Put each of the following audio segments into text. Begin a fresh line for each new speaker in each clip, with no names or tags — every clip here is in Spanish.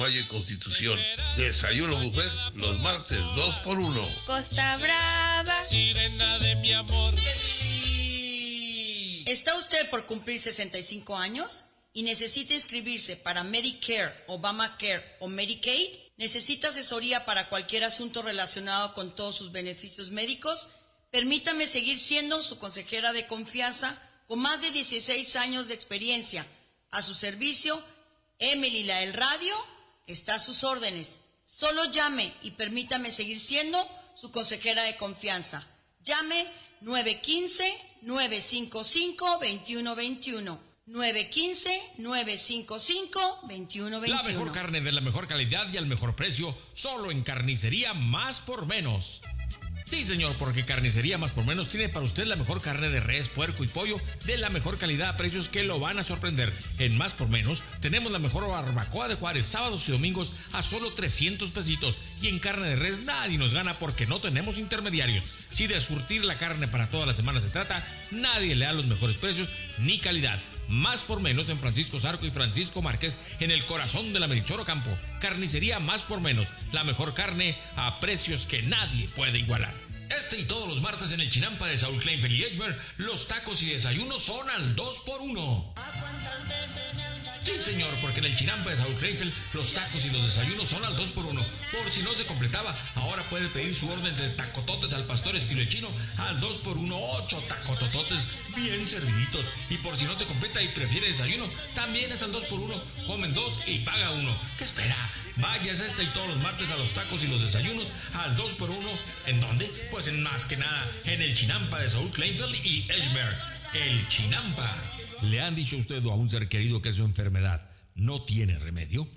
Mayo y Constitución. Desayuno buffet los martes 2x1.
Costa Brava.
Sirena de mi amor.
¿Está usted por cumplir 65 años y necesita inscribirse para Medicare, Obamacare o Medicaid? ¿Necesita asesoría para cualquier asunto relacionado con todos sus beneficios médicos? Permítame seguir siendo su consejera de confianza con más de 16 años de experiencia. A su servicio, Emily la del Radio está a sus órdenes. Solo llame y permítame seguir siendo su consejera de confianza. Llame 915-955-2121. 915-955-2121.
La mejor carne de la mejor calidad y al mejor precio, solo en Carnicería Más por Menos. Sí, señor, porque Carnicería Más por Menos tiene para usted la mejor carne de res, puerco y pollo de la mejor calidad a precios que lo van a sorprender. En Más por Menos tenemos la mejor barbacoa de Juárez, sábados y domingos a solo 300 pesitos. Y en carne de res nadie nos gana porque no tenemos intermediarios. Si de surtir la carne para toda la semana se trata, nadie le da los mejores precios ni calidad. Más por Menos en Francisco Zarco y Francisco Márquez, en el corazón de la Melchor Ocampo. Carnicería Más por Menos, la mejor carne a precios que nadie puede igualar. Este y todos los martes en el Chinampa de Saúl Kleinfeld y Edgemer, los tacos y desayunos son al 2x1. Sí, señor, porque en el Chinampa de Saúl Kleinfeld, los tacos y los desayunos son al 2x1. Por si no se completaba, ahora puede pedir su orden de tacototes al pastor estilo chino al 2x1, 8 tacotototes bien serviditos. Y por si no se completa y prefiere desayuno, también es al 2x1. Comen 2 y paga 1. ¿Qué espera? Vayas este y todos los martes a los tacos y los desayunos al 2x1. ¿En dónde? Pues en más que nada, en el Chinampa de Saúl Kleinfeld y Edgemer. El Chinampa. ¿Le han dicho a usted o a un ser querido que su enfermedad no tiene remedio?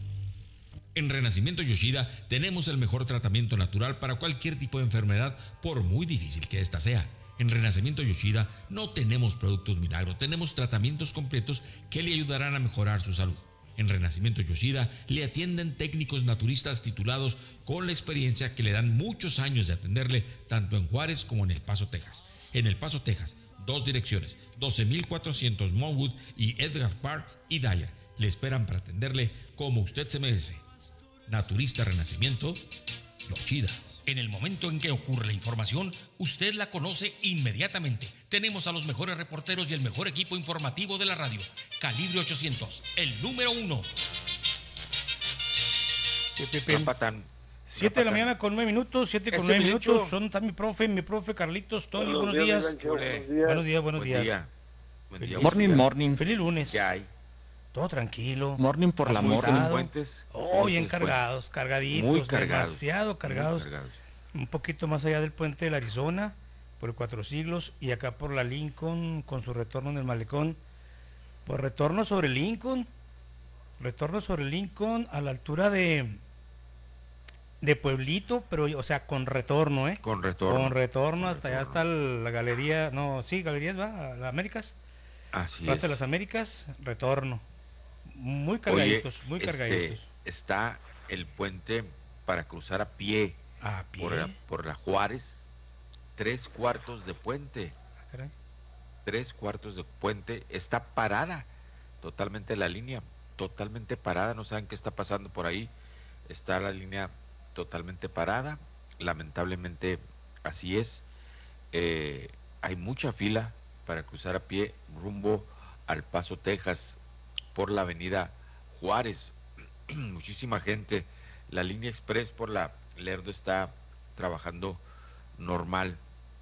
En Renacimiento Yoshida tenemos el mejor tratamiento natural para cualquier tipo de enfermedad, por muy difícil que ésta sea. En Renacimiento Yoshida no tenemos productos milagro, tenemos tratamientos completos que le ayudarán a mejorar su salud. En Renacimiento Yoshida le atienden técnicos naturistas titulados con la experiencia que le dan muchos años de atenderle tanto en Juárez como en El Paso, Texas. En El Paso, Texas, 2 direcciones, 12,400 Monwood y Edgar Park y Dyer. Le esperan para atenderle como usted se merece. Naturista Renacimiento Yoshida. En el momento en que ocurre la información, usted la conoce inmediatamente. Tenemos a los mejores reporteros y el mejor equipo informativo de la radio. Calibre 800, el número 1.
7 de la mañana con 9 minutos, 7 con 9 minutos. Son mi profe Carlitos, Tony, buenos días. Buenos días.
Buen día.
Morning. Feliz lunes.
¿Qué hay?
Todo tranquilo.
Morning por la morning.
Puentes. Bien cargados, cargaditos.
Muy cargados.
Demasiado cargados.
Muy cargados.
Un poquito más allá del puente de la Arizona, por el 4 Siglos, y acá por la Lincoln, con su retorno en el malecón. Pues retorno sobre Lincoln a la altura de Pueblito, pero o sea, con retorno,
Con retorno
hasta allá está la galería, Galerías va, las Américas.
Así
Plaza
es.
de las Américas, retorno. Muy cargaditos, muy cargaditos.
Está el puente para cruzar a pie. Por la Juárez, 3/4 de puente. 3/4 de puente. Está parada totalmente la línea, totalmente parada. No saben qué está pasando por ahí. Está la línea totalmente parada. Lamentablemente así es. Hay mucha fila para cruzar a pie rumbo al Paso, Texas, por la avenida Juárez. Muchísima gente. La línea express por la Lerdo está trabajando normal.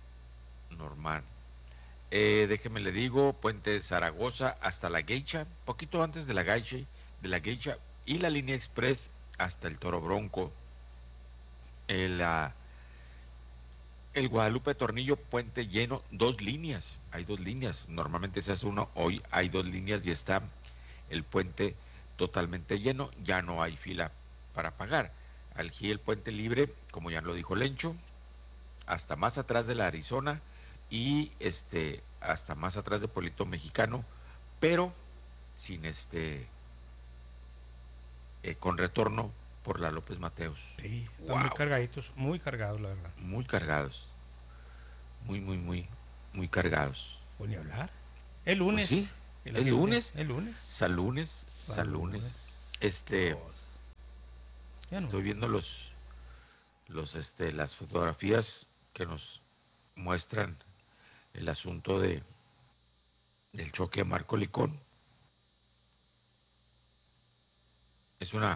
Déjeme le digo, puente de Zaragoza hasta la Geisha, poquito antes de la Geisha, y la línea express hasta el Toro Bronco. El Guadalupe Tornillo, puente lleno, 2 líneas, hay 2 líneas, normalmente se hace uno, hoy hay 2 líneas y está el puente totalmente lleno, ya no hay fila para pagar. Aquí el puente libre, como ya lo dijo Lencho, hasta más atrás de la Arizona y hasta más atrás de Pueblito Mexicano, pero sin con retorno por la López Mateos.
Sí, están muy cargaditos, muy cargados, la verdad.
Muy cargados. Muy cargados.
¿Por ni hablar? El lunes.
Pues sí, el lunes.
El lunes.
Sal lunes. Estoy viendo las fotografías que nos muestran el asunto del choque de Marco Licón. Es un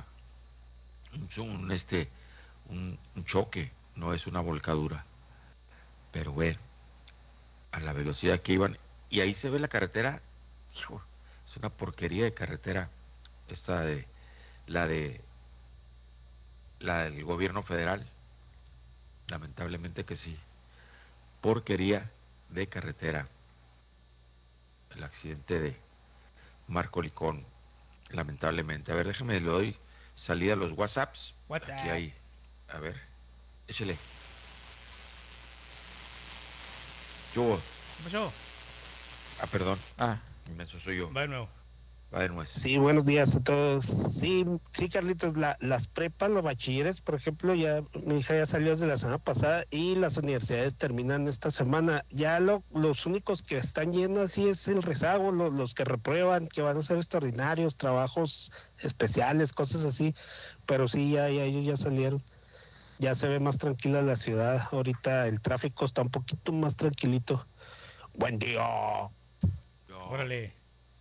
choque, no es una volcadura. Pero bueno, a la velocidad que iban, y ahí se ve la carretera, hijo, es una porquería de carretera, la del gobierno federal, lamentablemente que sí, porquería de carretera, el accidente de Marco Licón, lamentablemente. A ver, déjame, le doy salida a los WhatsApps. Aquí hay, a ver, échale. ¿Qué hubo?
¿Qué pasó?
Perdón. Inmenso soy yo.
Va de nuevo.
Va de nuevo.
Sí, buenos días a todos. Sí, Carlitos, las prepas, los bachilleres, por ejemplo, ya mi hija ya salió desde la semana pasada y las universidades terminan esta semana. Ya los únicos que están llenos así es el rezago, los que reprueban, que van a ser extraordinarios, trabajos especiales, cosas así. Pero sí, ya ellos ya salieron. Ya se ve más tranquila la ciudad. Ahorita el tráfico está un poquito más tranquilito. Buen día.
Órale.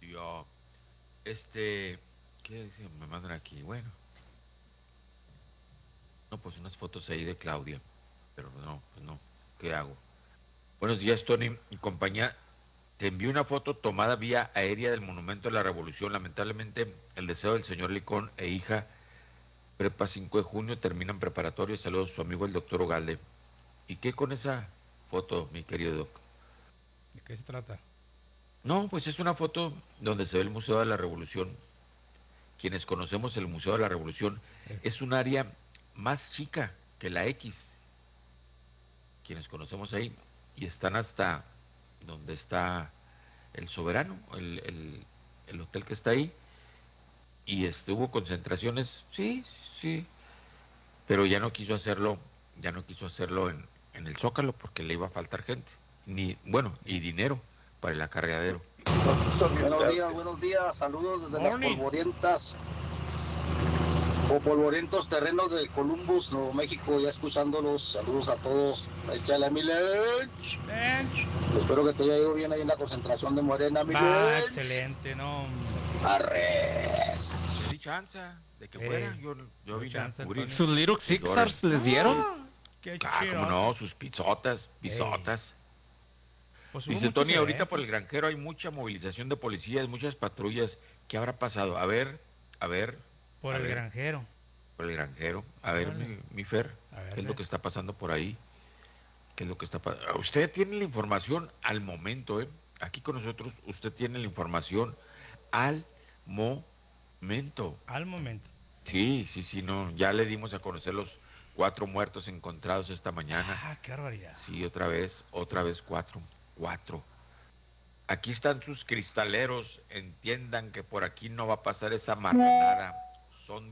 ¿Qué dicen? Me mandan aquí, bueno. No, pues unas fotos ahí de Claudia. Pero no, ¿qué hago? Buenos días, Tony y compañía. Te envío una foto tomada vía aérea del Monumento de la Revolución. Lamentablemente, el deseo del señor Licón e hija, prepa 5 de junio, terminan preparatorio. Saludos a su amigo el doctor Ugalde. ¿Y qué con esa foto, mi querido doc?
¿De qué se trata?
No, pues es una foto donde se ve el Museo de la Revolución. Quienes conocemos el Museo de la Revolución, es un área más chica que la X. Quienes conocemos ahí, y están hasta donde está el Soberano, el hotel que está ahí, y hubo concentraciones, sí, pero ya no quiso hacerlo en el Zócalo porque le iba a faltar gente, y dinero para el acarreadero.
Buenos días, saludos desde las polvorientos terrenos de Columbus, Nuevo México, ya escuchándolos, saludos a todos. Échale, mi Lench. Espero que te haya ido bien ahí en la concentración de Morena, mi Lench.
Excelente, no.
Arres.
Le di chance de que fuera, yo vine a cubrir.
¿Sus Little Sixers les dieron?
Qué
cómo no, sus pisotas. Pues dice Tony, ahorita por el Granjero hay mucha movilización de policías, muchas patrullas. ¿Qué habrá pasado? A ver.
Por el Granjero.
Por el Granjero. A ver, mi Fer, ¿qué es lo que está pasando por ahí? ¿Qué es lo que está pasando? Usted tiene la información al momento, ¿eh? Aquí con nosotros, usted tiene la información al momento.
Al momento.
Sí, no, ya le dimos a conocer los 4 muertos encontrados esta mañana.
Qué barbaridad.
Sí, otra vez 4. Aquí están sus cristaleros, entiendan que por aquí no va a pasar esa marranada. Son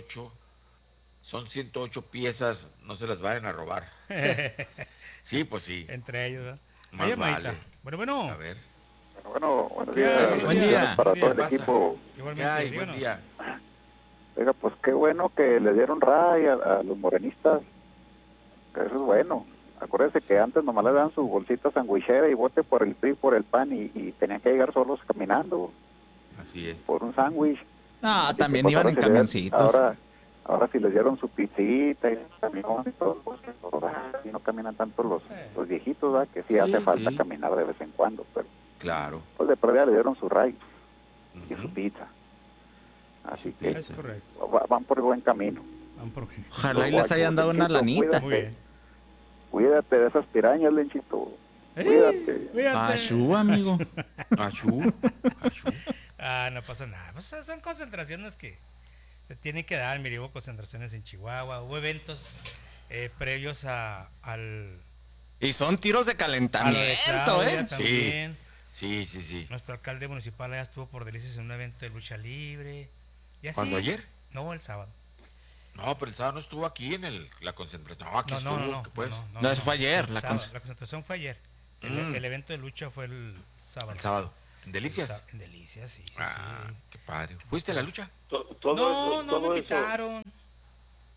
108 piezas, no se las vayan a robar. Sí, pues sí.
Entre ellos,
más vale.
Bueno.
A ver.
Bueno, buenos días.
Buen día.
Para todo el equipo.
¿Qué hay? Buen día.
Oiga, pues qué bueno que le dieron ray a los morenistas. Eso es bueno. Acuérdense que antes nomás le daban su bolsita sandwichera y vote por el PRI, por el PAN y tenían que llegar solos caminando.
Así es.
Por un sándwich.
No, también iban en camioncitos.
Ahora si les dieron su pizzita y camión y todo, pues y no caminan tanto los viejitos, ¿verdad? Que sí hace falta caminar de vez en cuando, pero
claro.
Pues de prueba le dieron su ray y su pizza. Así que
es correcto.
Van por el buen camino.
Ojalá y les hayan dado una lanita.
Cuídate de esas pirañas, Lenchito. Cuídate.
Achú, amigo.
Achú.
No pasa nada. Pues son concentraciones que se tienen que dar. Mire, hubo concentraciones en Chihuahua, hubo eventos previos al...
Y son tiros de calentamiento,
también.
Sí.
Nuestro alcalde municipal allá estuvo por Delicias en un evento de lucha libre. Y así,
¿Cuándo, ayer?
No, el sábado.
No, pero el sábado no estuvo aquí en la concentración. No, aquí estuvo.
No, eso fue ayer.
La concentración fue ayer. El evento de lucha fue el sábado.
El sábado. ¿En Delicias?
En Delicias, sí.
Qué padre. ¿Fuiste a la lucha?
No me invitaron.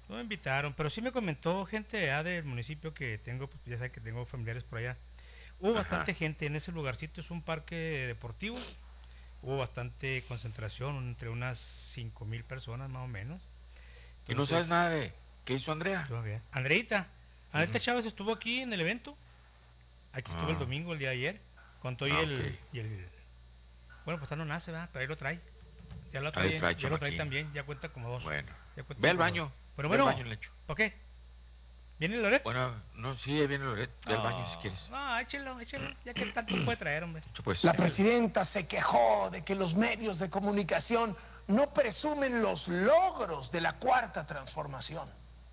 No me invitaron, pero sí me comentó gente del municipio que tengo, pues, ya saben que tengo familiares por allá. Hubo bastante gente en ese lugarcito, es un parque deportivo. Hubo bastante concentración, entre unas 5,000 personas más o menos.
Entonces, ¿y no sabes nada de qué hizo Andrea?
Andreita Chávez estuvo aquí en el evento. Aquí estuvo el domingo, el día de ayer. Con todo y el bueno, pues no nace, ¿verdad? Pero ahí lo trae. Ya lo trae también, ya cuenta como 2.
Bueno, ve al baño.
Pero bueno, ¿por qué? ¿Viene Loret?
Bueno, no, sí, viene Loret. Ve al baño si quieres.
No, échelo, ya que tanto puede traer, hombre.
Pues,
la presidenta se quejó de que los medios de comunicación no presumen los logros de la cuarta transformación.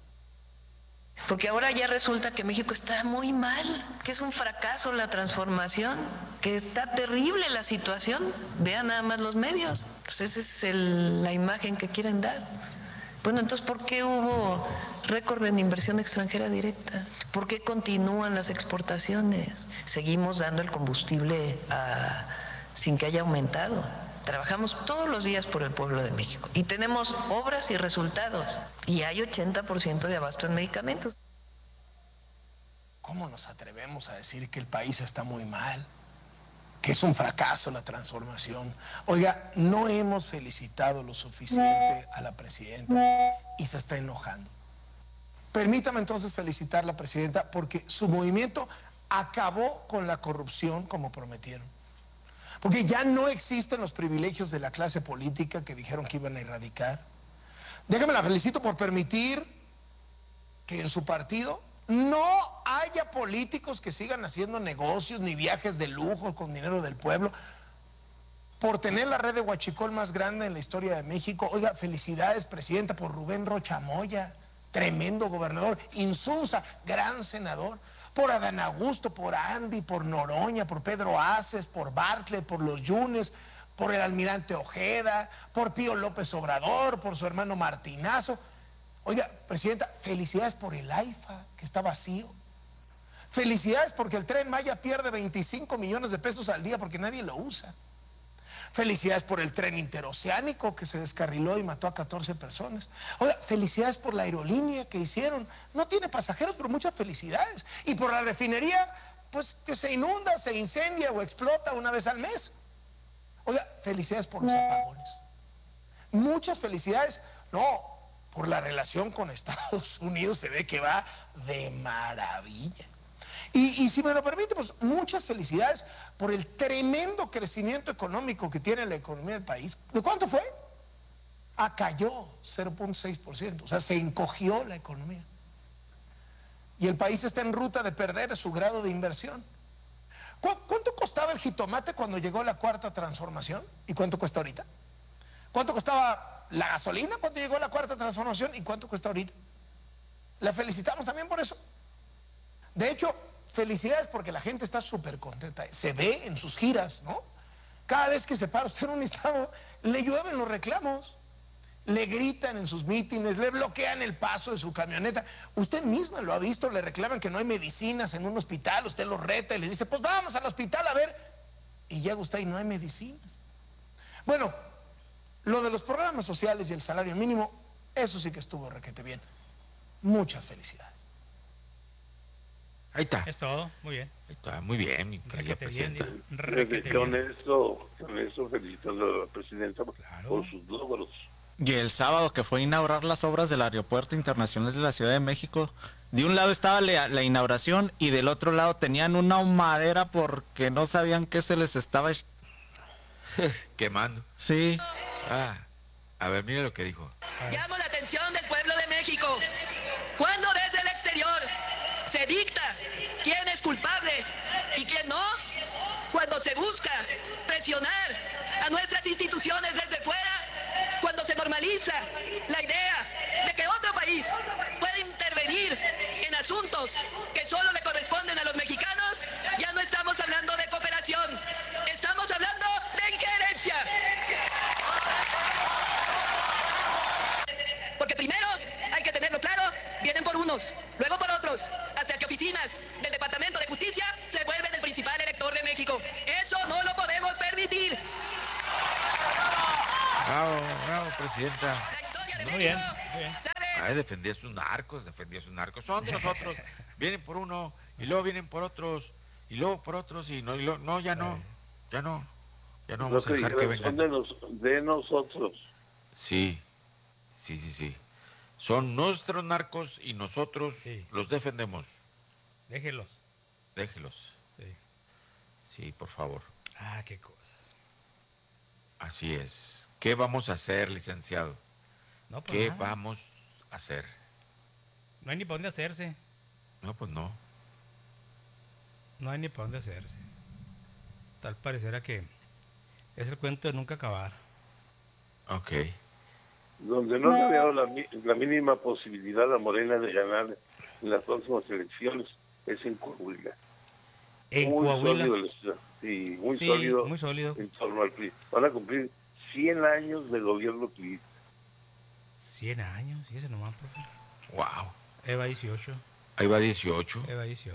Porque ahora ya resulta que México está muy mal, que es un fracaso la transformación, que está terrible la situación. Vean nada más los medios. Pues esa es la imagen que quieren dar. Bueno, entonces, ¿por qué hubo récord en inversión extranjera directa? ¿Por qué continúan las exportaciones? Seguimos dando el combustible sin que haya aumentado. Trabajamos todos los días por el pueblo de México y tenemos obras y resultados. Y hay 80% de abasto en medicamentos.
¿Cómo nos atrevemos a decir que el país está muy mal? Que es un fracaso la transformación. Oiga, no hemos felicitado lo suficiente a la presidenta y se está enojando. Permítame entonces felicitar a la presidenta porque su movimiento acabó con la corrupción como prometieron. Porque ya no existen los privilegios de la clase política que dijeron que iban a erradicar. Déjame la felicito por permitir que en su partido no haya políticos que sigan haciendo negocios ni viajes de lujo con dinero del pueblo. Por tener la red de huachicol más grande en la historia de México. Oiga, felicidades, presidenta, por Rubén Rocha Moya, tremendo gobernador. Insunza, gran senador. Por Adán Augusto, por Andy, por Noroña, por Pedro Aces, por Bartlett, por los Yunes, por el almirante Ojeda, por Pío López Obrador, por su hermano Martinazo. Oiga, presidenta, felicidades por el AIFA, que está vacío. Felicidades porque el Tren Maya pierde 25 millones de pesos al día porque nadie lo usa. Felicidades por el tren interoceánico que se descarriló y mató a 14 personas. Oiga, felicidades por la aerolínea que hicieron. No tiene pasajeros, pero muchas felicidades. Y por la refinería, pues que se inunda, se incendia o explota una vez al mes. Oiga, felicidades por los apagones. Muchas felicidades. No, por la relación con Estados Unidos se ve que va de maravilla. Y si me lo permite, pues muchas felicidades por el tremendo crecimiento económico que tiene la economía del país. ¿De cuánto fue? Cayó 0.6%, o sea, se encogió la economía. Y el país está en ruta de perder su grado de inversión. ¿Cuánto costaba el jitomate cuando llegó la cuarta transformación? ¿Y cuánto cuesta ahorita? ¿Cuánto costaba la gasolina cuando llegó la cuarta transformación? ¿Y cuánto cuesta ahorita? La felicitamos también por eso. De hecho, felicidades porque la gente está súper contenta. Se ve en sus giras, ¿no? Cada vez que se para usted en un estado, le llueven los reclamos. Le gritan en sus mítines, le bloquean el paso de su camioneta. Usted misma lo ha visto, le reclaman que no hay medicinas en un hospital. Usted lo reta y le dice, pues vamos al hospital a ver. Y llega usted y no hay medicinas. Bueno, lo de los programas sociales y el salario mínimo, eso sí que estuvo requete bien. Muchas felicidades.
Ahí está.
Es todo, muy bien.
Ahí está, muy bien, mi querida presidenta.
Con eso felicitando a la presidenta por sus logros.
Y el sábado que fue a inaugurar las obras del Aeropuerto Internacional de la Ciudad de México, de un lado estaba la inauguración y del otro lado tenían una humadera porque no sabían qué se les estaba
quemando.
Sí.
A ver, mire lo que dijo.
Llamo la atención del pueblo de México. Cuando desde el exterior se dicta quién es culpable y quién no, cuando se busca presionar a nuestras instituciones desde fuera, cuando se normaliza la idea de que otro país puede intervenir en asuntos que solo le corresponden a los mexicanos, ya no estamos hablando de cooperación, estamos hablando de injerencia. Porque primero hay que tenerlo claro, vienen por unos, luego por otros, hasta que oficinas del Departamento de Justicia se vuelven el principal elector de México. Eso no lo podemos permitir.
Bravo, bravo, presidenta.
La historia de
Muy
México
bien.
sabe
Ay, defendía a sus narcos. Son de nosotros. Vienen por uno y luego vienen por otros y luego por otros y no, ya no vamos a dejar que vengan.
Son de nosotros.
Sí. Son nuestros narcos y nosotros los defendemos.
Déjelos.
Sí, por favor.
Qué cosas.
Así es. ¿Qué vamos a hacer, licenciado?
No, pues
¿Qué
nada.
vamos a hacer?
No hay ni para dónde hacerse.
No, pues no.
No hay ni para dónde hacerse. Tal parecerá que es el cuento de nunca acabar.
Ok.
Donde no le veo la mínima posibilidad a Morena de ganar en las próximas elecciones es en Coahuila.
En
muy
Coahuila.
Sólido, sí, muy sólido en torno al PRI. Van a cumplir 100 años de gobierno PRI.
100 años, y ese nomás, profe.
Wow.
Ahí va 18.
Ahí va 18.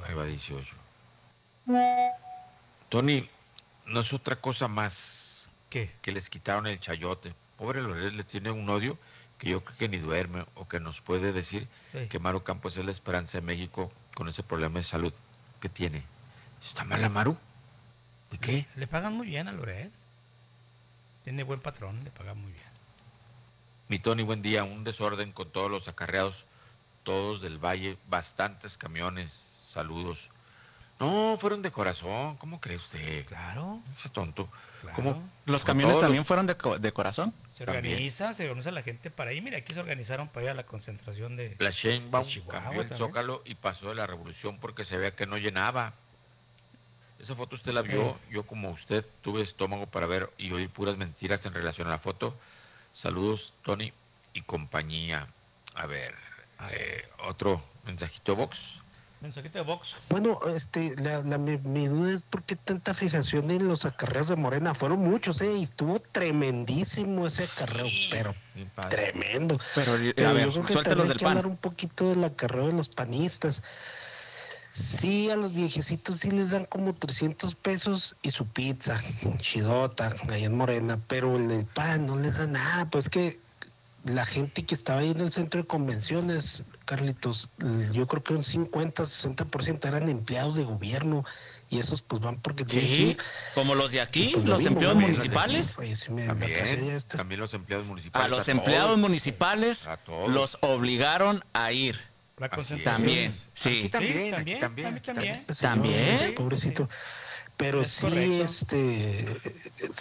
Tony, no es otra cosa más
¿Qué?
Que les quitaron el chayote. Pobre Loret le tiene un odio que yo creo que ni duerme, o que nos puede decir que Maru Campos es la esperanza de México con ese problema de salud que tiene. ¿Está mala Maru? ¿De qué?
Le pagan muy bien a Loret. Tiene buen patrón, le pagan muy bien.
Mi Tony, buen día. Un desorden con todos los acarreados, todos del Valle, bastantes camiones. Saludos. No, fueron de corazón. ¿Cómo cree usted?
Claro.
Ese tonto.
Claro.
¿Cómo?
¿Los camiones también fueron de corazón?
Se organiza la gente para ir. Mira, aquí se organizaron para ir a la concentración de
La Sheinbaum
Chihuahua
cambió el
también.
Zócalo y pasó de la Revolución porque se veía que no llenaba. Esa foto usted la vio. Yo, como usted, tuve estómago para ver y oír puras mentiras en relación a la foto. Saludos, Tony y compañía. A ver, otro mensajito box.
Mensajito de box.
Bueno, mi duda es por qué tanta fijación en los acarreos de Morena. Fueron muchos, y estuvo tremendísimo ese acarreo, pero tremendo.
Pero a
yo
ver,
creo que
suéltelos
también hay
del
que
PAN.
hablar un poquito del acarreo de los panistas. Sí, a los viejecitos sí les dan como 300 pesos y su pizza, chidota, ahí en Morena, pero en el PAN no les da nada. Pues que la gente que estaba ahí en el centro de convenciones, Carlitos, yo creo que un 50-60% eran empleados de gobierno, y esos pues van porque tienen que
Sí,
ir.
como los de aquí,
Pues lo
los
mismo,
empleados
¿no?
municipales.
También los empleados municipales.
A los empleados
todos.
municipales
A todos.
los obligaron a ir.
La concentración.
También, sí.
Aquí también,
Sí,
aquí también.
también.
¿También?
Pobrecito. Pero
Es
sí,
correcto.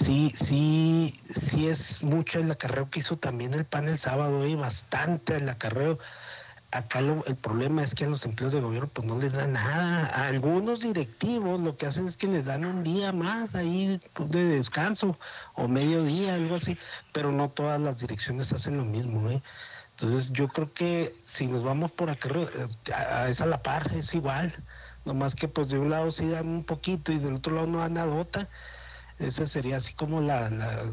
sí es mucho el acarreo que hizo también el PAN el sábado, bastante el acarreo. Acá el problema es que a los empleados de gobierno pues no les dan nada. A algunos directivos lo que hacen es que les dan un día más ahí de descanso, o mediodía, algo así, pero no todas las direcciones hacen lo mismo, Entonces yo creo que si nos vamos por acarreo, es a la par, es igual. Nomás que pues de un lado sí dan un poquito y del otro lado no dan nadota. Esa sería así como la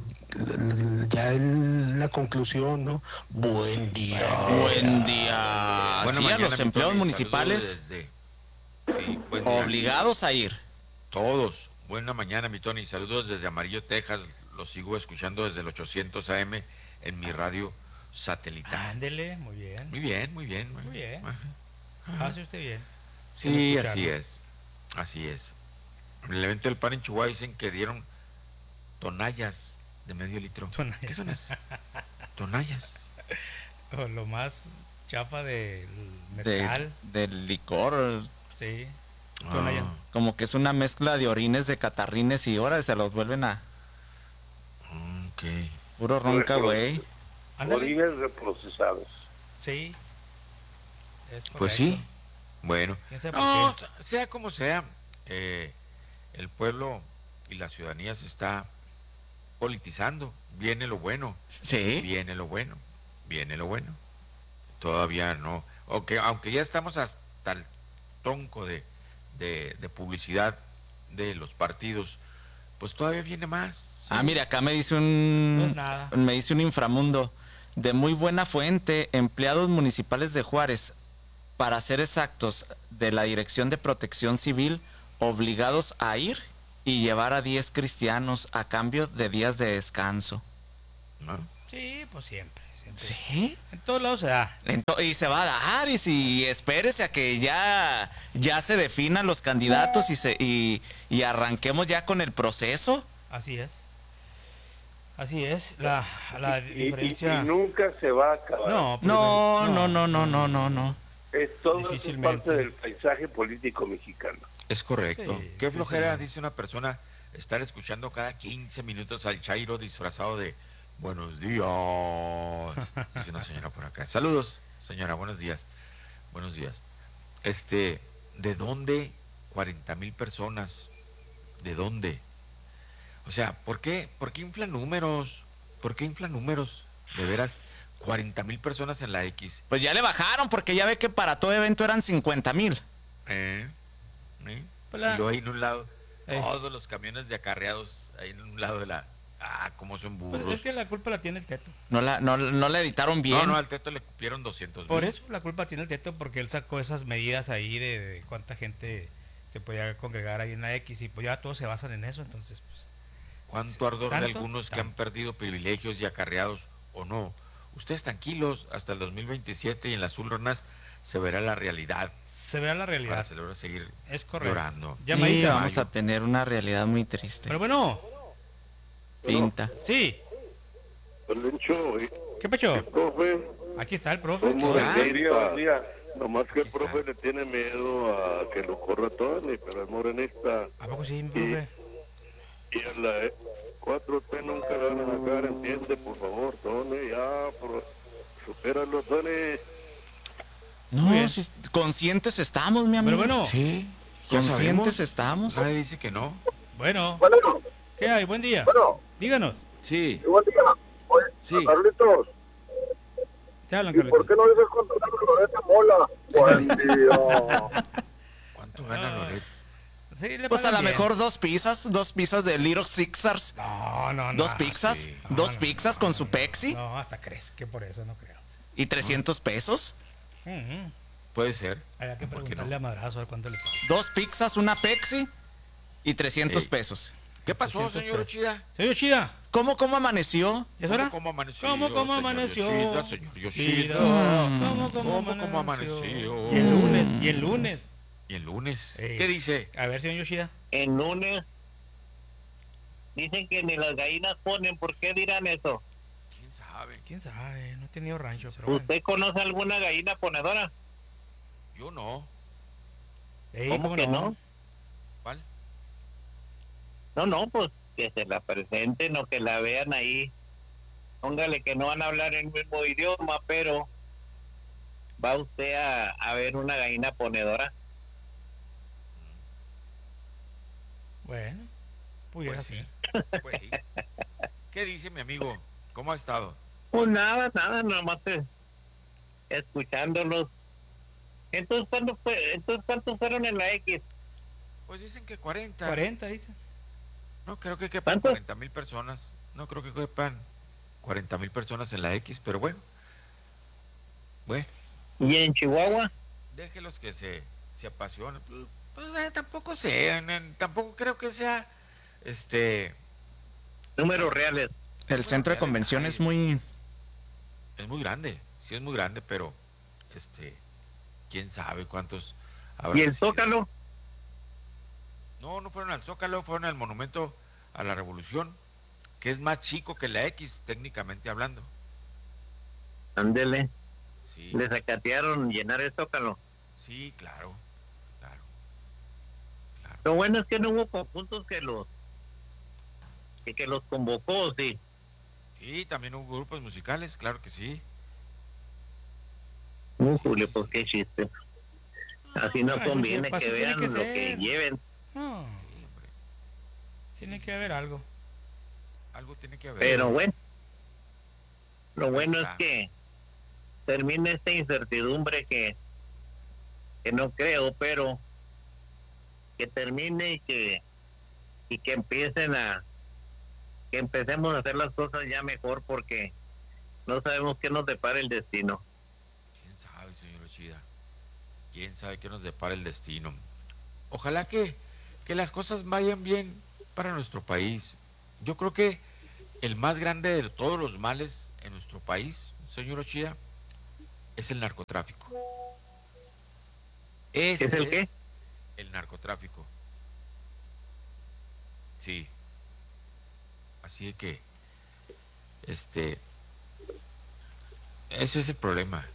conclusión, ¿no? Buen día.
Buen día.
Buena
Sí, a
mañana,
los
mi
empleados
Tony.
municipales
Sí, buen día.
obligados a ir.
Todos. Buena mañana, mi Tony. Saludos desde Amarillo, Texas. Los sigo escuchando desde el 800 AM en mi radio satelital.
Ándele, muy bien.
Muy bien, muy bien.
Muy bien.
Ajá.
Hace usted bien.
Sí, así es. Así es. En el evento del PAN en Chihuahua dicen que dieron tonallas de medio litro. ¿Qué son esas? Tonallas.
O lo más chafa del mezcal.
Del licor.
Sí.
Como que es una mezcla de orines de catarrines y ahora se los vuelven a...
Ok.
Puro ronca, güey.
Orines reprocesados.
Sí. Es
Pues sí.
correcto.
Bueno.
¿Quién sabe por
No,
qué?
sea como sea, el pueblo y la ciudadanía se está politizando. Viene lo bueno.
Sí.
Viene lo bueno. Viene lo bueno. Todavía no. Aunque ya estamos hasta el tronco de publicidad de los partidos, pues todavía viene más.
Ah, mira, acá me dice
No es nada.
me dice un inframundo de muy buena fuente, empleados municipales de Juárez, para ser exactos, de la Dirección de Protección Civil, obligados a ir y llevar a 10 cristianos a cambio de días de descanso.
¿No?
Sí, pues siempre.
Sí.
En todos lados se da.
Y se va a dar, y si espérese a que ya se definan los candidatos y arranquemos ya con el proceso.
Así es. Así es. La diferencia.
Y nunca se va a acabar.
No.
Es todo parte del paisaje político mexicano.
Es correcto.
Sí,
Qué flojera, dice una persona, estar escuchando cada 15 minutos al Chairo disfrazado de buenos días. Dice una señora por acá. Saludos, señora, buenos días. Buenos días. ¿De dónde 40,000 personas? ¿De dónde? O sea, ¿por qué inflan números? ¿Por qué inflan números? De veras, 40,000 personas en la X.
Pues ya le bajaron, porque ya ve que para todo evento eran 50,000.
Y luego ahí en un lado, todos los camiones de acarreados, ahí en un lado de la... cómo son burros.
Pues es que la culpa la tiene el Teto.
No la editaron bien.
No, al Teto le cupieron 200,000.
Por eso la culpa tiene el Teto, porque él sacó esas medidas ahí de cuánta gente se podía congregar ahí en la X, y pues ya todos se basan en eso, entonces pues...
¿Cuánto ardor de algunos que han perdido privilegios y acarreados o no? Ustedes tranquilos, hasta el 2027 y en las urnas se verá la realidad.
Se verá la realidad.
Para celebrar seguir
llorando.
Llamadita.
Sí, vamos a tener una realidad muy triste.
Pero bueno.
Pinta.
Sí. ¿Qué pecho?
El profe.
Aquí está el profe.
Nomás que el profe le tiene miedo a que lo corra Tony, pero es morenista.
¿A poco sí, profe?
Y a la 4T nunca le van a sacar, entiende, por favor, Tony, ya, supéralo, Tony.
No, si conscientes estamos, mi amigo.
Pero bueno.
Sí.
Conscientes estamos.
Nadie dice que no.
Bueno. ¿Qué hay? Buen día.
Bueno.
Díganos.
Sí.
Buen día. Oye,
sí.
Carlitos.
Te hablan,
¿Y
Carlitos.
por qué no dices cuánto gana Loreto Mola? Buen día.
¿Cuánto gana Loreto?
Sí,
Pues a lo mejor dos pizzas de Little Caesars.
No.
Dos pizzas,
Sí.
dos pizzas con su Pepsi.
No, hasta crees que por eso no creo.
¿Y 300 pesos?
Puede ser.
Habría que preguntarle a Madrazo a ver cuánto le paga.
Dos pizzas, una Pepsi y 300 pesos.
¿Qué pasó, señor Yoshida?
Señor Yoshida.
¿Cómo amaneció?
¿Es hora?
¿Cómo amaneció?
¿Cómo amaneció?
Señor Yoshida. ¿Cómo amaneció?
Y el lunes.
¿Y el lunes? ¿Qué dice?
A ver, señor Yoshida.
El lunes dicen que ni las gallinas ponen. ¿Por qué dirán eso?
¿Quién sabe? No he tenido rancho, pero
¿Usted conoce alguna gallina ponedora?
Yo no.
¿Cómo que no?
¿Cuál?
No, pues que se la presenten o que la vean ahí. Póngale que no van a hablar el mismo idioma, pero va usted a ver una gallina ponedora.
Bueno, pudiera ser.
Pues sí. ¿Qué dice mi amigo? ¿Cómo ha estado?
Pues nada, nomás escuchándolos. Entonces, ¿cuántos fueron en la X?
Pues dicen que 40.
40, dicen.
No creo que quepan 40,000 personas. No creo que quepan 40,000 personas en la X, pero bueno.
¿Y en Chihuahua?
Déjelos que se apasionen. Pues tampoco tampoco creo que sea
números reales.
El centro de convenciones es muy
grande, sí es muy grande, pero quién sabe cuántos
¿Y el Zócalo?
No fueron al Zócalo, fueron al Monumento a la Revolución, que es más chico que la X, técnicamente hablando.
Ándele.
Sí.
¿Les acatearon llenar el Zócalo?
Sí, claro.
Lo bueno es que no hubo conjuntos que los convocó, sí.
Sí, también hubo grupos musicales, claro que sí.
Julio, pues qué chiste. Así no conviene que vean lo que lleven.
No. Tiene que haber algo.
Algo tiene que haber.
Pero bueno, lo bueno es que termine esta incertidumbre que no creo, pero que termine y que empecemos a hacer las cosas ya mejor, porque no sabemos qué nos depara el destino.
¿Quién sabe, señor Yoshida? ¿Quién sabe qué nos depara el destino? Ojalá que las cosas vayan bien para nuestro país. Yo creo que el más grande de todos los males en nuestro país señor Ochía, es el narcotráfico.
¿Es el qué?
El narcotráfico. Sí. Así que, ese es el problema.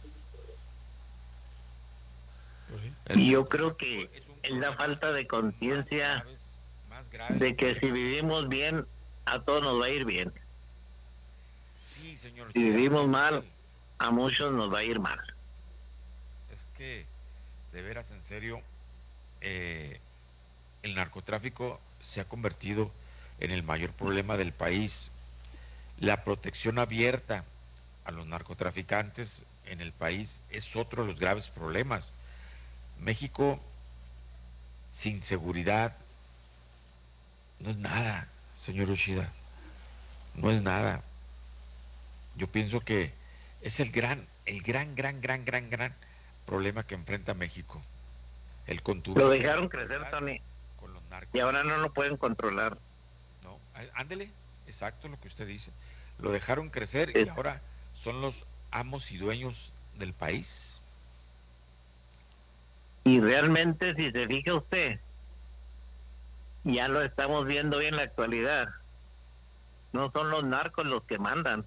Y yo creo que es la falta de conciencia de que si vivimos bien, a todos nos va a ir bien.
Sí, señor.
Si vivimos mal, a muchos nos va a ir mal.
Es que, de veras, en serio, el narcotráfico se ha convertido en el mayor problema del país. La protección abierta a los narcotraficantes en el país es otro de los graves problemas. México sin seguridad no es nada, señor Uchida. No es nada. Yo pienso que es el gran problema que enfrenta México. El contubernio.
Lo dejaron crecer, Tony.
Con los narcos.
Y ahora no lo pueden controlar.
No, ándele, exacto lo que usted dice. Lo dejaron crecer y ahora son los amos y dueños del país.
Y realmente, si se fija usted, ya lo estamos viendo hoy en la actualidad. No son los narcos los que mandan,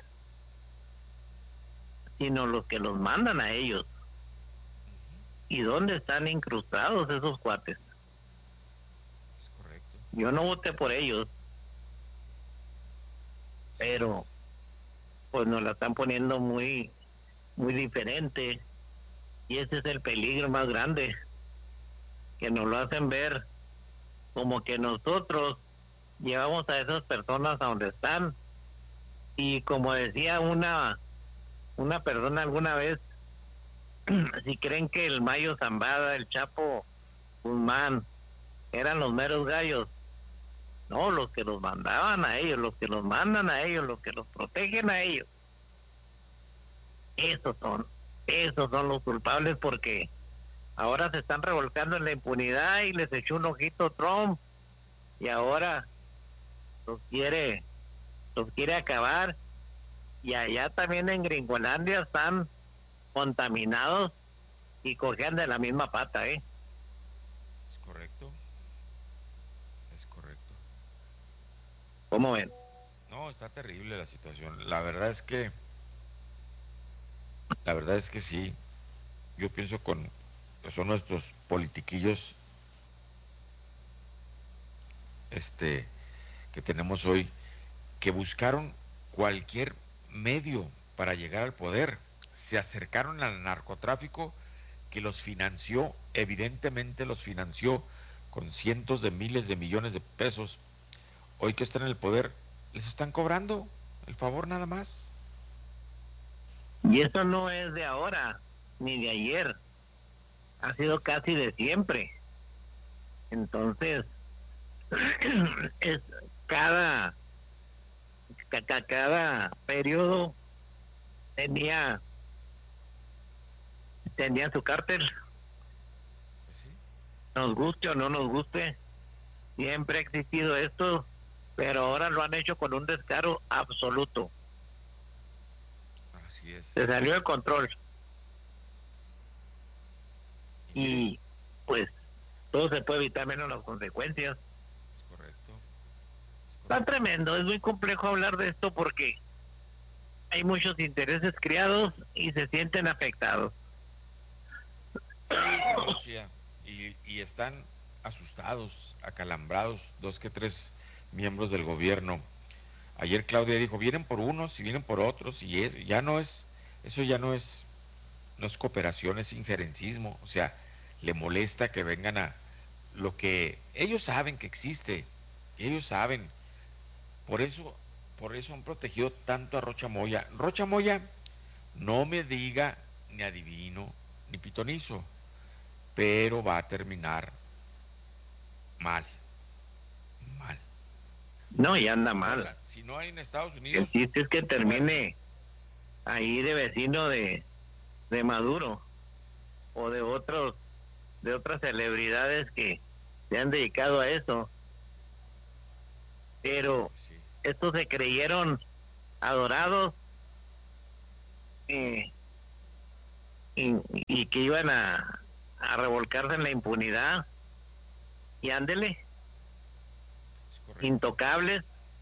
sino los que los mandan a ellos. ¿Y dónde están incrustados esos cuates?
Es correcto.
Yo no voté por ellos, pero pues nos la están poniendo muy diferente, y ese es el peligro más grande, que nos lo hacen ver como que nosotros llevamos a esas personas a donde están. Y como decía una persona alguna vez, si creen que el Mayo Zambada, el Chapo Guzmán eran los meros gallos, no, los que los mandaban a ellos, los que los mandan a ellos, los que los protegen a ellos, esos son los culpables, porque ahora se están revolcando en la impunidad y les echó un ojito Trump y ahora los quiere acabar. Y allá también en Gringolandia están contaminados y cojean de la misma pata,
Es correcto. Es correcto.
¿Cómo ven?
No, está terrible la situación. La verdad es que sí. Yo pienso que son nuestros politiquillos que tenemos hoy, que buscaron cualquier medio para llegar al poder. Se acercaron al narcotráfico, que los financió, evidentemente los financió con cientos de miles de millones de pesos. Hoy que están en el poder, les están cobrando el favor nada más.
Y eso no es de ahora ni de ayer, ha sido casi de siempre. Entonces es cada periodo tenía su cártel. Nos guste o no nos guste, siempre ha existido esto, pero ahora lo han hecho con un descaro absoluto.
Así es.
Se salió de control. Y pues todo se puede evitar menos las consecuencias.
Es correcto.
Está tremendo, es muy complejo hablar de esto porque hay muchos intereses creados y se sienten afectados.
Sí, y están asustados, acalambrados, 2 que 3 miembros del gobierno. Ayer Claudia dijo, vienen por unos y vienen por otros, y eso ya no es cooperación, es injerencismo. O sea, le molesta que vengan a lo que ellos saben que existe, ellos saben. Por eso han protegido tanto a Rocha Moya. Rocha Moya, no me diga ni adivino ni pitonizo, pero va a terminar mal.
No, y anda mal.
Si no hay en Estados Unidos.
El chiste es que termine ahí de vecino de Maduro o de otras celebridades que se han dedicado a eso. Pero estos se creyeron adorados y que iban a revolcarse en la impunidad, y ándele, intocables,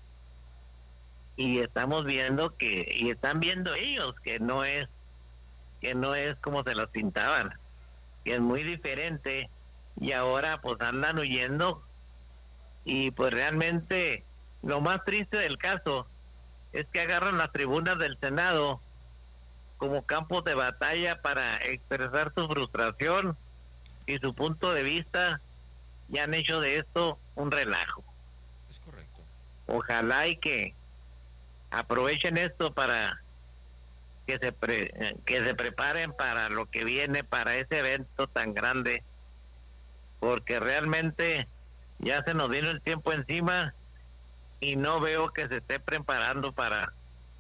y estamos viendo y están viendo ellos que no es como se los pintaban, que es muy diferente, y ahora pues andan huyendo. Y pues realmente lo más triste del caso es que agarran las tribunas del Senado como campos de batalla para expresar su frustración y su punto de vista, y han hecho de esto un relajo.
Es correcto.
Ojalá y que aprovechen esto para que se preparen para lo que viene, para ese evento tan grande, porque realmente ya se nos vino el tiempo encima y no veo que se esté preparando para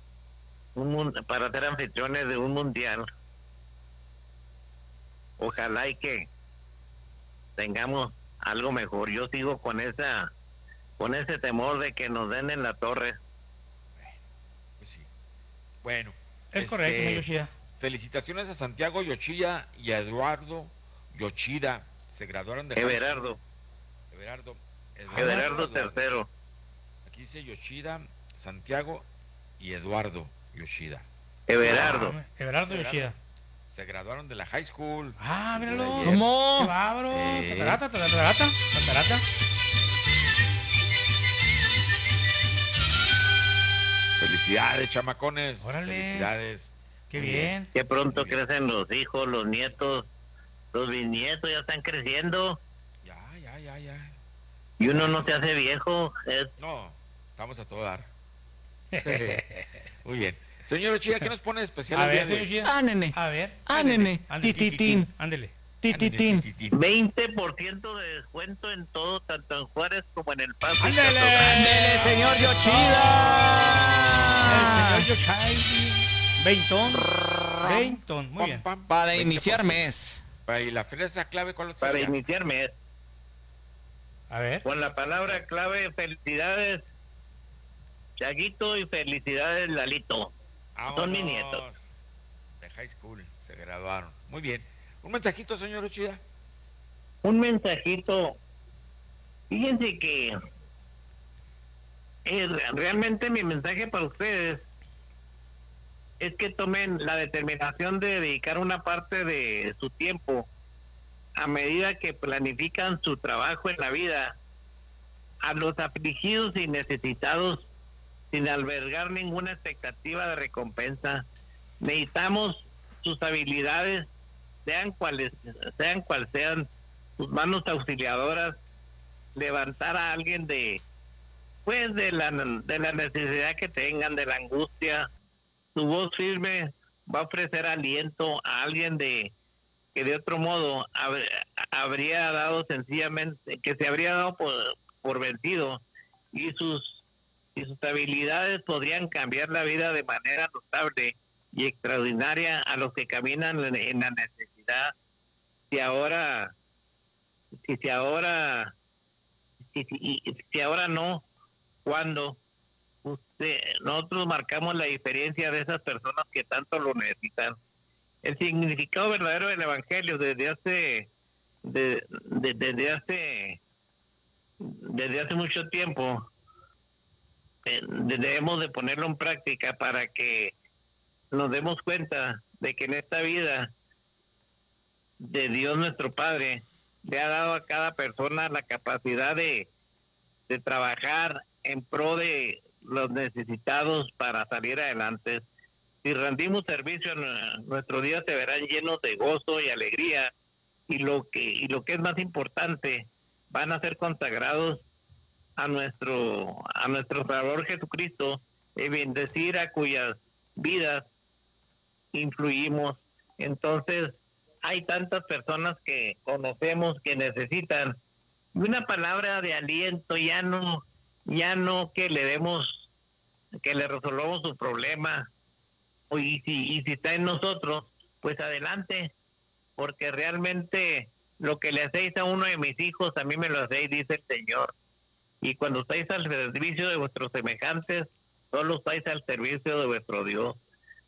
ser anfitriones de un mundial. Ojalá y que tengamos algo mejor. Yo sigo con ese temor de que nos den en la torre.
Pues sí. Bueno,
es correcto, Yoshida.
Felicitaciones a Santiago Yoshida y a Eduardo Yoshida. Se graduaron de
Everardo III.
Aquí dice Yoshida, Santiago y Eduardo Yoshida.
Everardo
Yoshida.
Se graduaron de la high school.
Ah, míralo.
¿Cómo?
¡Qué bárbaro! Tatarata.
Felicidades, chamacones.
Órale.
Felicidades.
Qué bien.
Qué pronto crecen los hijos, los nietos, los bisnietos ya están creciendo.
Ya.
Y uno no se hace viejo.
No, estamos a todo dar. Muy bien. Señor Ochilla, ¿qué nos pone de especial?
A ver, señor Ochilla.
Nene.
A ver.
Nene. Tititín.
Ándele.
Tititín.
20% de descuento en todo, tanto en Juárez como en El Paso.
¡Ándele, señor Yoshida!
El señor Yoshida. Veintón. Muy bien.
Para iniciar mes.
¿Y la fresa clave cuál sería?
Para iniciar mes.
A ver.
Con la palabra clave, felicidades, Chaguito, y felicidades, Lalito.
Vámonos.
Son mis nietos.
De high school, se graduaron. Muy bien. ¿Un mensajito, señor Ochida?
Un mensajito. Fíjense que realmente mi mensaje para ustedes es que tomen la determinación de dedicar una parte de su tiempo, a medida que planifican su trabajo en la vida, a los afligidos y necesitados, sin albergar ninguna expectativa de recompensa. Necesitamos sus habilidades, sean cual sean sus manos auxiliadoras, levantar a alguien de la necesidad que tengan, de la angustia. Su voz firme va a ofrecer aliento a alguien que de otro modo habría dado sencillamente, que se habría dado por vencido, y sus habilidades podrían cambiar la vida de manera notable y extraordinaria a los que caminan en la necesidad. Si ahora no, ¿cuándo? Nosotros marcamos la diferencia de esas personas que tanto lo necesitan. El significado verdadero del evangelio desde hace mucho tiempo, debemos de ponerlo en práctica para que nos demos cuenta de que en esta vida de Dios nuestro Padre le ha dado a cada persona la capacidad de trabajar en pro de los necesitados para salir adelante. Si rendimos servicio, nuestros días se verán llenos de gozo y alegría, y lo que es más importante, van a ser consagrados a nuestro Salvador Jesucristo, y bendecir a cuyas vidas influimos. Entonces, hay tantas personas que conocemos que necesitan una palabra de aliento, ya no que le resolvamos su problema, y si está en nosotros, pues adelante, porque realmente lo que le hacéis a uno de mis hijos, a mí me lo hacéis, dice el Señor. Y cuando estáis al servicio de vuestros semejantes, solo estáis al servicio de vuestro Dios.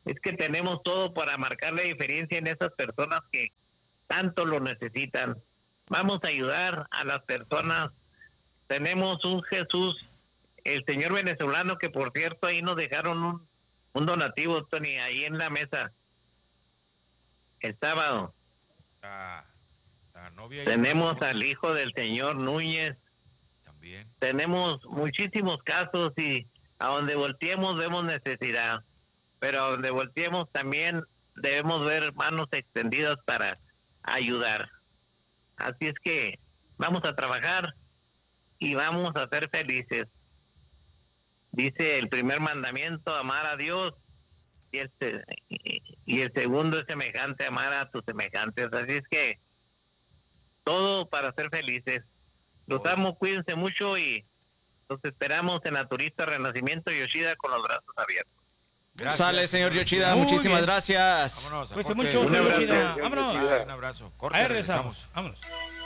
Es que tenemos todo para marcar la diferencia en esas personas que tanto lo necesitan. Vamos a ayudar a las personas. Tenemos un Jesús, el señor venezolano, que por cierto ahí nos dejaron un donativo, Tony, ahí en la mesa. El sábado.
La novia.
Tenemos al hijo del señor Núñez.
También.
Tenemos muchísimos casos y a donde volteemos vemos necesidad. Pero a donde volteemos también debemos ver manos extendidas para ayudar. Así es que vamos a trabajar y vamos a ser felices. Dice el primer mandamiento, amar a Dios, y el segundo es semejante, amar a tus semejantes. Así es que todo para ser felices. Los amo, cuídense mucho y los esperamos en la Turista Renacimiento Yoshida con los brazos abiertos.
Gracias. Sale, señor Yoshida, muchísimas gracias.
Vámonos.
Pues mucho, un abrazo. Yoshida. Vámonos.
Un abrazo. Corte,
ahí regresamos. Vámonos.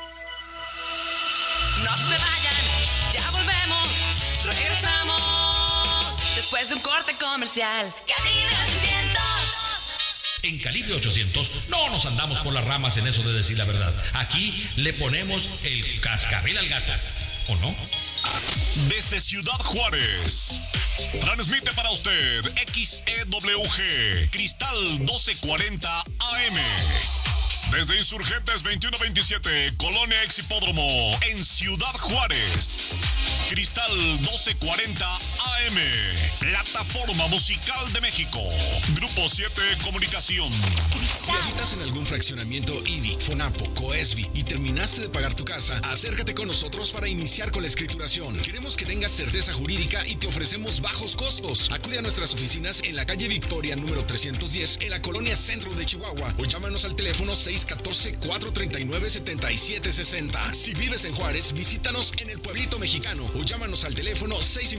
No se vayan, ya volvemos, regresamos después de un corte comercial. Calibre 800.
En Calibre 800 no nos andamos por las ramas en eso de decir la verdad. Aquí le ponemos el cascabel al gato, ¿o no?
Desde Ciudad Juárez, transmite para usted XEWG Cristal 1240 AM. Desde Insurgentes 2127, Colonia Ex Hipódromo, en Ciudad Juárez. Cristal 1240 AM, Plataforma Musical de México. Grupo 7 Comunicación.
Si habitas en algún fraccionamiento IBI, FONAPO, COESBI y terminaste de pagar tu casa, acércate con nosotros para iniciar con la escrituración. Queremos que tengas certeza jurídica y te ofrecemos bajos costos. Acude a nuestras oficinas en la calle Victoria número 310 en la colonia Centro de Chihuahua o llámanos al teléfono 614-439-7760. Si vives en Juárez, visítanos en el Pueblito Mexicano o llámanos al teléfono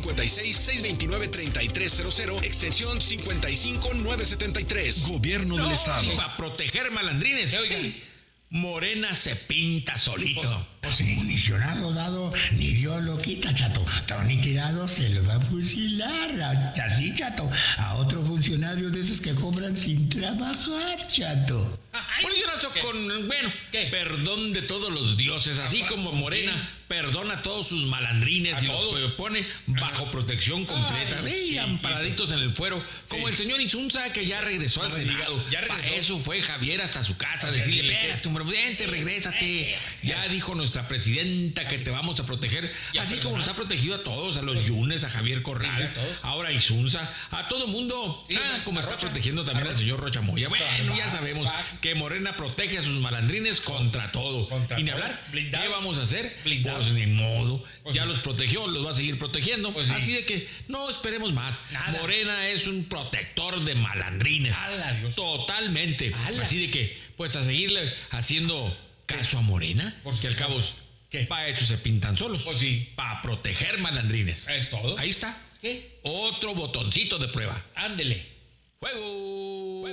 656-629-3300, extensión 55973. Gobierno del Estado.
Sí, para proteger malandrines, oiga. Morena se pinta solito.
Pues municionado dado, ni Dios lo quita, chato. Tony tirado se lo va a fusilar. Así, chato. A otro funcionario de esos que cobran sin trabajar, chato.
Municionazo con, bueno, perdón de todos los dioses, así como Morena perdona a todos sus malandrines y los pone bajo protección completa. Amparaditos en el fuero, como el señor Insunza, que ya regresó al Senado. Para eso fue Javier hasta su casa a decirle, espérate, vente, regrésate. Ya dijo nuestra presidenta que te vamos a proteger, así como nos ha protegido a todos, a los Yunes, a Javier Corral, ahora a Insunza, a todo mundo, como está protegiendo también al señor Rocha Moya. Bueno, ya sabemos que Morena protege a sus malandrines contra todo. Y ni hablar, ¿qué vamos a hacer? Pues ni modo, ya los protegió, los va a seguir protegiendo. Así de que no esperemos más. Morena es un protector de malandrines. Totalmente. Así de que, pues a seguirle haciendo caso a Morena, porque al cabo, para eso se pintan solos. Para proteger malandrines. Es todo. Ahí está. ¿Qué? Otro botoncito de prueba. Ándele. ¡Fuego!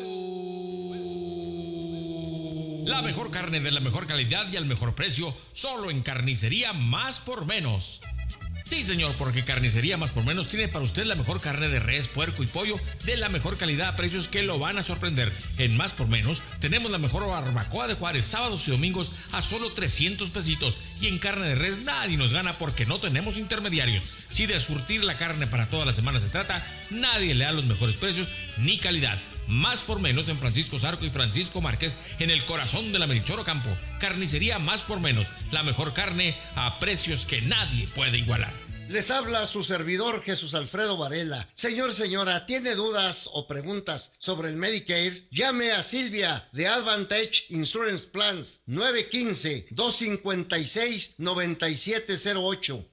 La mejor carne de la mejor calidad y al mejor precio, solo en Carnicería Más por Menos. Sí, señor, porque Carnicería Más por Menos tiene para usted la mejor carne de res, puerco y pollo de la mejor calidad a precios que lo van a sorprender. En Más por Menos tenemos la mejor barbacoa de Juárez, sábados y domingos a solo 300 pesitos. Y en carne de res nadie nos gana porque no tenemos intermediarios. Si de surtir la carne para toda la semana se trata, nadie le da los mejores precios ni calidad. Más por Menos en Francisco Zarco y Francisco Márquez, en el corazón de la Melchor Ocampo. Carnicería Más por Menos, la mejor carne a precios que nadie puede igualar.
Les habla su servidor Jesús Alfredo Varela. Señor, señora, ¿tiene dudas o preguntas sobre el Medicare? Llame a Silvia de Advantage Insurance Plans 915-256-9708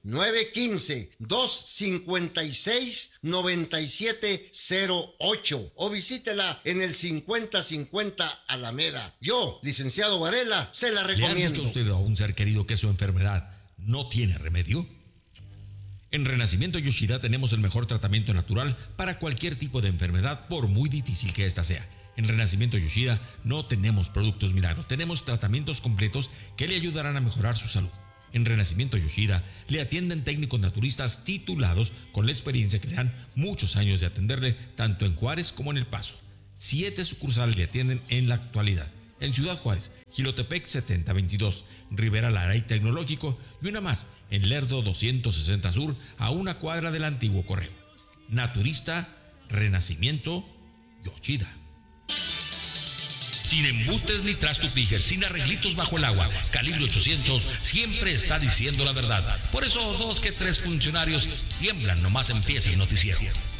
915-256-9708 o visítela en el 5050 Alameda. Yo, licenciado Varela, se la recomiendo.
¿Le ha dicho usted a un ser querido que su enfermedad no tiene remedio? En Renacimiento Yoshida tenemos el mejor tratamiento natural para cualquier tipo de enfermedad, por muy difícil que ésta sea. En Renacimiento Yoshida no tenemos productos milagros, tenemos tratamientos completos que le ayudarán a mejorar su salud. En Renacimiento Yoshida le atienden técnicos naturistas titulados con la experiencia que le dan muchos años de atenderle tanto en Juárez como en El Paso. 7 sucursales le atienden en la actualidad. En Ciudad Juárez, Jilotepec 7022, Rivera Lara y Tecnológico, y una más en Lerdo 260 Sur, a una cuadra del antiguo correo. Naturista, Renacimiento, Yoshida. Sin embutes ni trasto Tiger, sin arreglitos bajo el agua, Calibre 800 siempre está diciendo la verdad. Por eso 2 que 3 funcionarios tiemblan nomás empieza el noticiero.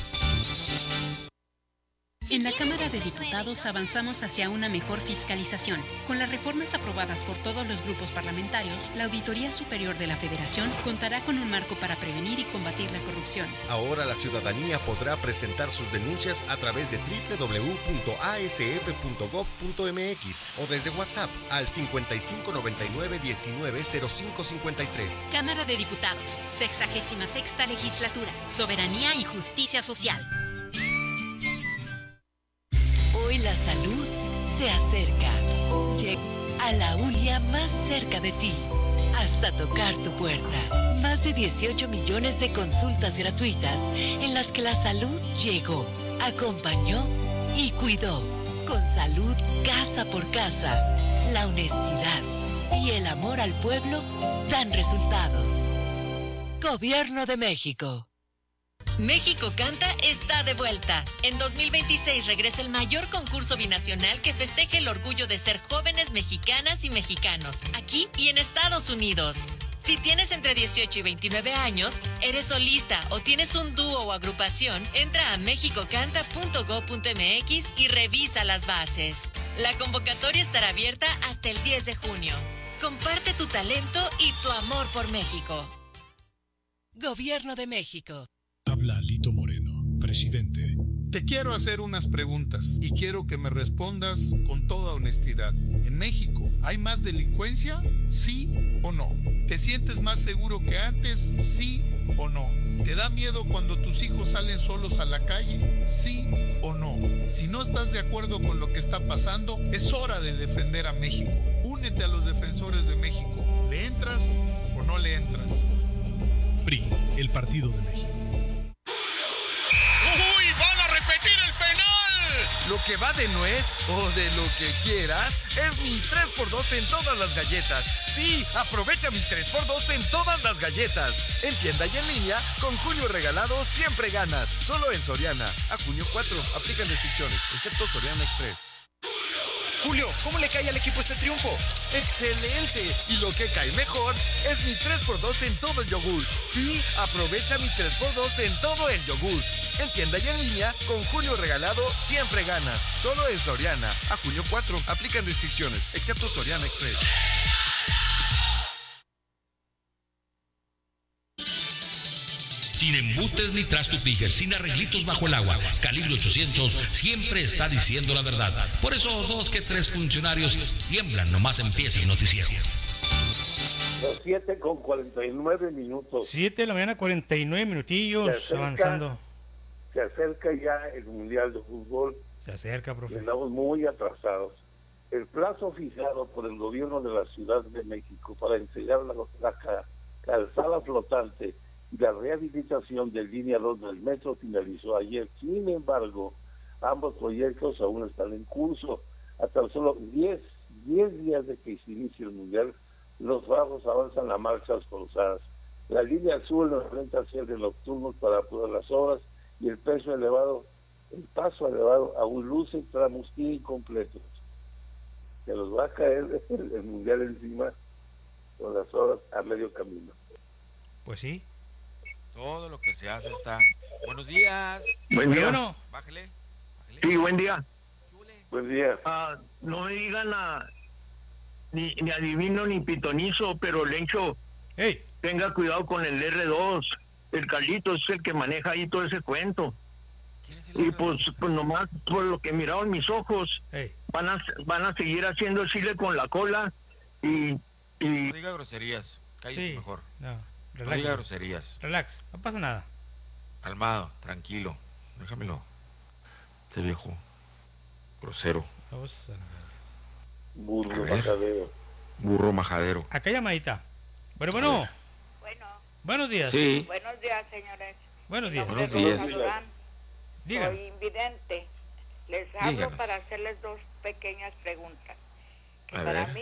En la Cámara de Diputados avanzamos hacia una mejor fiscalización. Con las reformas aprobadas por todos los grupos parlamentarios, la Auditoría Superior de la Federación contará con un marco para prevenir y combatir la corrupción.
Ahora la ciudadanía podrá presentar sus denuncias a través de www.asf.gov.mx o desde WhatsApp al 5599-190553.
Cámara de Diputados, 66ª Legislatura, Soberanía y Justicia Social.
Hoy la salud se acerca. Llega a la ULIA más cerca de ti, hasta tocar tu puerta. Más de 18 millones de consultas gratuitas en las que la salud llegó, acompañó y cuidó. Con salud casa por casa, la honestidad y el amor al pueblo dan resultados. Gobierno de México.
México Canta está de vuelta. En 2026 regresa el mayor concurso binacional que festeje el orgullo de ser jóvenes mexicanas y mexicanos, aquí y en Estados Unidos. Si tienes entre 18 y 29 años, eres solista o tienes un dúo o agrupación, entra a mexicocanta.go.mx y revisa las bases. La convocatoria estará abierta hasta el 10 de junio. Comparte tu talento y tu amor por México.
Gobierno de México.
Habla Lito Moreno, presidente. Te quiero hacer unas preguntas y quiero que me respondas con toda honestidad. ¿En México hay más delincuencia? ¿Sí o no? ¿Te sientes más seguro que antes? ¿Sí o no? ¿Te da miedo cuando tus hijos salen solos a la calle? ¿Sí o no? Si no estás de acuerdo con lo que está pasando, es hora de defender a México. Únete a los defensores de México. ¿Le entras o no le entras? PRI, el Partido de México.
¡Uy! ¡Van a repetir el penal!
Lo que va de nuez o de lo que quieras es mi 3x2 en todas las galletas. Sí, aprovecha mi 3x2 en todas las galletas. En tienda y en línea, con junio regalado siempre ganas. Solo en Soriana. A junio 4, aplican restricciones, excepto Soriana Express.
Julio, ¿cómo le cae al equipo este triunfo?
¡Excelente! Y lo que cae mejor es mi 3x2 en todo el yogur. Sí, aprovecha mi 3x2 en todo el yogur. En tienda y en línea, con junio regalado, siempre ganas. Solo en Soriana. A junio 4, aplican restricciones, excepto Soriana Express.
Sin embutes ni trasto Tiger, sin arreglitos bajo el agua, Calibre 800 siempre está diciendo la verdad. Por eso 2 que 3 funcionarios tiemblan nomás empieza el noticiero.
Las 7:49.
7 de la mañana, 49 minutillos, avanzando.
Se acerca ya el Mundial de Fútbol.
Se acerca, profe.
Estamos muy atrasados. El plazo fijado por el gobierno de la Ciudad de México para entregar la calzada flotante y la rehabilitación de línea 2 del metro finalizó ayer. Sin embargo, ambos proyectos aún están en curso. A tan solo 10 días de que se inicie el Mundial, los trabajos avanzan a marchas forzadas. La línea azul nos enfrenta cierres nocturnos para apurar las obras y el paso elevado aún luce tramos incompletos. Se nos va a caer el Mundial encima con las obras a medio camino.
Pues sí.
Todo lo que se hace está. Buenos días.
Buen día.
Bueno.
Bájale.
Sí, buen día.
Buen día.
No me digan ni adivino ni pitonizo, pero Lencho, tenga cuidado con el R2. El Carlitos es el que maneja ahí todo ese cuento. Y pues nomás por lo que he mirado en mis ojos, van a seguir haciendo chile con la cola y...
No diga groserías, cállese mejor.
Relax,
no diga groserías.
Relax, no pasa nada.
Calmado, tranquilo, déjamelo. Este viejo grosero.
Burro majadero.
Burro majadero.
Acá llamadita. Bueno. Buenos días.
Sí.
Buenos días, señores.
Buenos días.
Buenos días. Soy invidente.
Les hablo
Díganos.
para hacerles dos pequeñas preguntas. Que
A
para
ver.
mí